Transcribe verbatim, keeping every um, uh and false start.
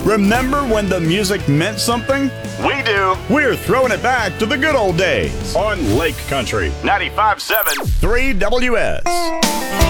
Remember when the music meant something? We do. We're throwing it back to the good old days On Lake Country. ninety-five point seven. three W S.